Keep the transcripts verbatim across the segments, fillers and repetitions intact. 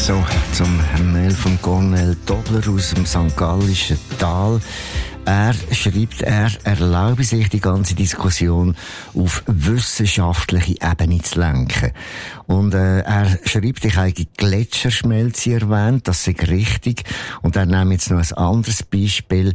So, zum Mail von Cornel Dobler aus dem Sankt Gallischen Tal. Er schreibt, er erlaube sich, die ganze Diskussion auf wissenschaftliche Ebene zu lenken. Und äh, er schreibt, ich habe Gletscherschmelze erwähnt, das ist richtig. Und er nimmt jetzt noch ein anderes Beispiel,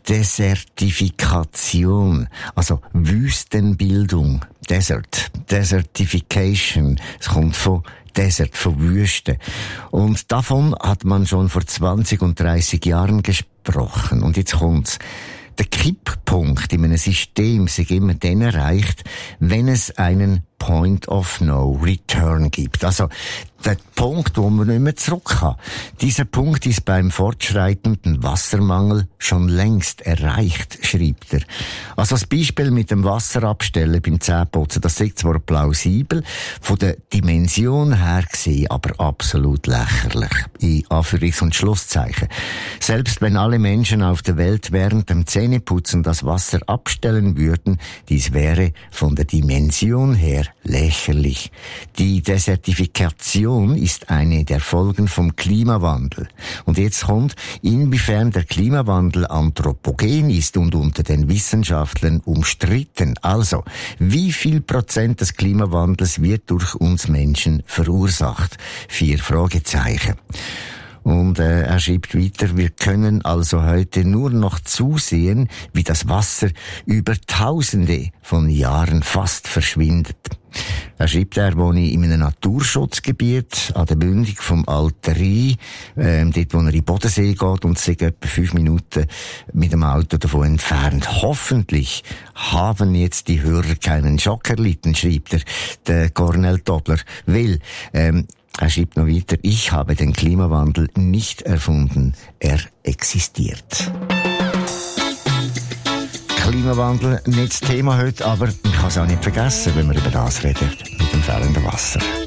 Desertifikation, also Wüstenbildung, Desert, Desertification, es kommt von Desert, von Wüste. Und davon hat man schon vor zwanzig und dreißig Jahren gesprochen. Und jetzt kommt's. Der Kipppunkt in einem System ist immer dann erreicht, wenn es einen Point of No Return gibt. Also, der Punkt, wo man nicht mehr zurück kann. Dieser Punkt ist beim fortschreitenden Wassermangel schon längst erreicht, schreibt er. Also das Beispiel mit dem Wasserabstellen beim Zähneputzen, das ist zwar plausibel, von der Dimension her gesehen, aber absolut lächerlich. In Anführungs- und Schlusszeichen. Selbst wenn alle Menschen auf der Welt während dem Zähneputzen das Wasser abstellen würden, dies wäre von der Dimension her lächerlich. Die Desertifikation ist eine der Folgen vom Klimawandel. Und jetzt kommt, inwiefern der Klimawandel anthropogen ist und unter den Wissenschaftlern umstritten. Also, wie viel Prozent des Klimawandels wird durch uns Menschen verursacht? Vier Fragezeichen. Und äh, er schreibt weiter, wir können also heute nur noch zusehen, wie das Wasser über Tausende von Jahren fast verschwindet. Er schreibt, er wohne in einem Naturschutzgebiet an der Mündung vom Alten Rhein, ähm, dort wo er in den Bodensee geht und sich etwa fünf Minuten mit dem Auto davon entfernt. Hoffentlich haben jetzt die Hörer keinen Schock erlitten, schreibt er, der Cornel Dobler, weil ähm, er schreibt noch weiter, ich habe den Klimawandel nicht erfunden, er existiert. Klimawandel nicht das Thema heute, aber ich kann es auch nicht vergessen, wenn wir über das reden, mit dem fehlenden Wasser.